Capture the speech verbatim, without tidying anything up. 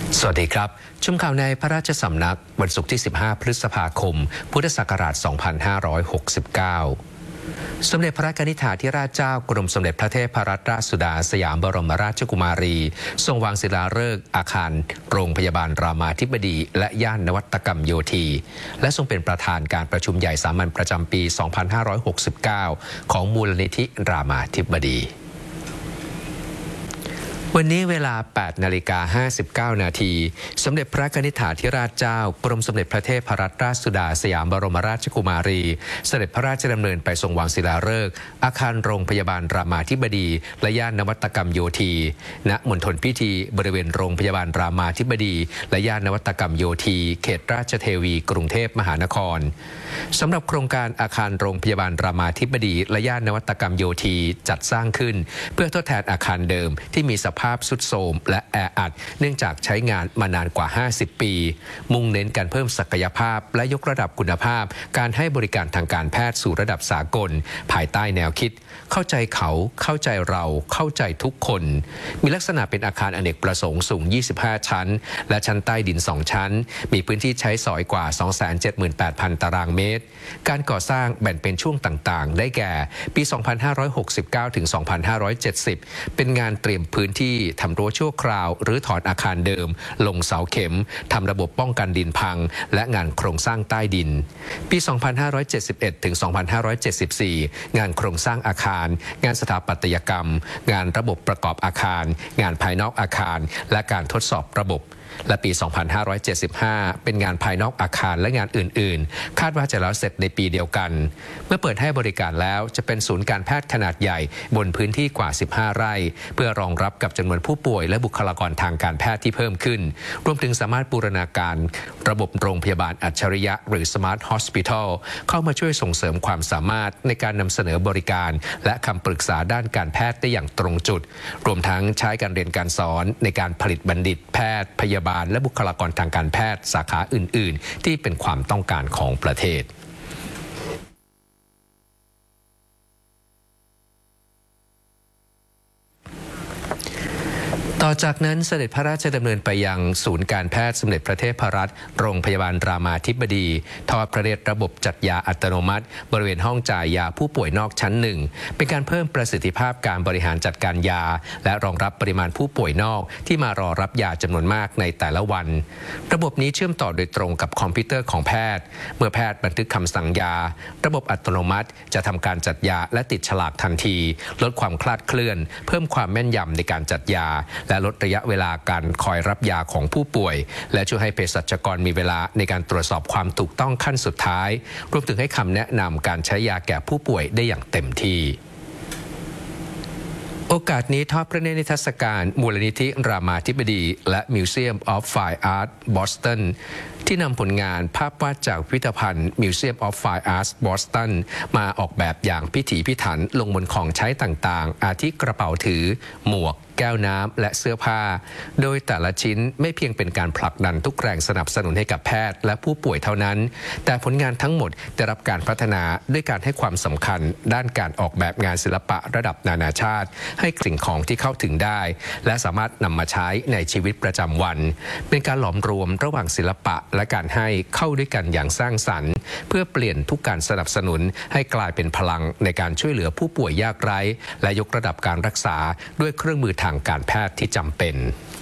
สวัสดีครับชุมข่าวในพระราชสำนักวันศุกร์ที่ สิบห้า พฤษภาคม พุทธศักราช สองพันห้าร้อยหกสิบเก้า สมเด็จพระกนิษฐาธิราชเจ้ากรมสมเด็จพระเทพรัตนราชสุดาสยามบรมราชกุมารีทรงวางศิลาฤกษ์อาคารโรงพยาบาลรามาธิบดีและย่านนวัตกรรมโยธีและทรงเป็นประธานการประชุมใหญ่สามัญประจำปี สองพันห้าร้อยหกสิบเก้า ของมูลนิธิรามาธิบดีวันนี้เวลา แปดนาฬิกาห้าสิบเก้า นาทีสมเด็จพระกนิษฐาธิราชเจ้ากรมสมเด็จพระเทพรัตนราชสุดาสยามบรมราชกุมารีเสด็จพระราชดำเนินไปทรงวางศิลาฤกษ์อาคารโรงพยาบาลรามาธิบดีและย่านนวัตกรรมโยธีณมณฑลพิธีบริเวณโรงพยาบาลรามาธิบดีและย่านนวัตกรรมโยธีเขตราชเทวีกรุงเทพมหานครสำหรับโครงการอาคารโรงพยาบาลรามาธิบดีและย่านนวัตกรรมโยธีจัดสร้างขึ้นเพื่อทดแทนอาคารเดิมที่มีสภาพทรุดโทรมและแออัดเนื่องจากใช้งานมานานกว่าห้าสิบปีมุ่งเน้นการเพิ่มศักยภาพและยกระดับคุณภาพการให้บริการทางการแพทย์สู่ระดับสากลภายใต้แนวคิดเข้าใจเขาเข้าใจเราเข้าใจทุกคนมีลักษณะเป็นอาคารอเนกประสงค์สูงยี่สิบห้าชั้นและชั้นใต้ดินสองชั้นมีพื้นที่ใช้สอยกว่า สองแสนเจ็ดหมื่นแปดพัน ตารางเมตรการก่อสร้างแบ่งเป็นช่วงต่างๆได้แก่ปี สองพันห้าร้อยหกสิบเก้า ถึง สองพันห้าร้อยเจ็ดสิบ เป็นงานเตรียมพื้นที่ทำรั้วชั่วคราวหรือถอนอาคารเดิมลงเสาเข็มทำระบบป้องกันดินพังและงานโครงสร้างใต้ดินปี สองพันห้าร้อยเจ็ดสิบเอ็ด ถึง สองพันห้าร้อยเจ็ดสิบสี่ งานโครงสร้างอาคารงานสถาปัตยกรรมงานระบบประกอบอาคารงานภายนอกอาคารและการทดสอบระบบและปี สองพันห้าร้อยเจ็ดสิบห้า เป็นงานภายนอกอาคารและงานอื่นๆคาดว่าจะแล้วเสร็จในปีเดียวกันเมื่อเปิดให้บริการแล้วจะเป็นศูนย์การแพทย์ขนาดใหญ่บนพื้นที่กว่าสิบห้าไร่เพื่อรองรับกับจำนวนผู้ป่วยและบุคลากรทางการแพทย์ที่เพิ่มขึ้นรวมถึงสามารถบูรณาการระบบโรงพยาบาลอัจฉริยะหรือ Smart Hospital เข้ามาช่วยส่งเสริมความสามารถในการนำเสนอบริการและคำปรึกษาด้านการแพทย์ได้อย่างตรงจุดรวมทั้งใช้การเรียนการสอนในการผลิตบัณฑิตแพทย์พยาบาลและบุคลากรทางการแพทย์สาขาอื่นๆที่เป็นความต้องการของประเทศต่อจากนั้นเสด็จพระราชดำเนินไปยังศูนย์การแพทย์สมเด็จพระเทพรัตน์โรงพยาบาลรามาธิบดีทอดพระเนตรระบบจัดยาอัตโนมัติบริเวณห้องจ่ายยาผู้ป่วยนอกชั้นหนึ่งเป็นการเพิ่มประสิทธิภาพการบริหารจัดการยาและรองรับปริมาณผู้ป่วยนอกที่มารอรับยาจำนวนมากในแต่ละวันระบบนี้เชื่อมต่อโดยตรงกับคอมพิวเตอร์ของแพทย์เมื่อแพทย์บันทึกคำสั่งยาระบบอัตโนมัติจะทำการจัดยาและติดฉลากทันทีลดความคลาดเคลื่อนเพิ่มความแม่นยำในการจัดยาและลดระยะเวลาการคอยรับยาของผู้ป่วยและช่วยให้เภสัชกรมีเวลาในการตรวจสอบความถูกต้องขั้นสุดท้ายรวมถึงให้คำแนะนำการใช้ยาแก่ผู้ป่วยได้อย่างเต็มที่โอกาสนี้ทอดพระเนตรนิทรรศการมูลนิธิรามาธิบดีและ Museum of Fine Arts Boston ที่นำผลงานภาพวาดจากพิพิธภัณฑ์ Museum of Fine Arts Boston มาออกแบบอย่างพิถีพิถันลงบนของใช้ต่างๆอาทิกระเป๋าถือหมวกแก้วน้ำและเสื้อผ้าโดยแต่ละชิ้นไม่เพียงเป็นการผลักดันทุกแรงสนับสนุนให้กับแพทย์และผู้ป่วยเท่านั้นแต่ผลงานทั้งหมดได้รับการพัฒนาด้วยการให้ความสำคัญด้านการออกแบบงานศิลปะระดับนานาชาติให้สิ่งของที่เข้าถึงได้และสามารถนำมาใช้ในชีวิตประจำวันเป็นการหลอมรวมระหว่างศิลปะและการให้เข้าด้วยกันอย่างสร้างสรรค์เพื่อเปลี่ยนทุกการสนับสนุนให้กลายเป็นพลังในการช่วยเหลือผู้ป่วยยากไร้และยกระดับการรักษาด้วยเครื่องมือทางการแพทย์ที่จำเป็น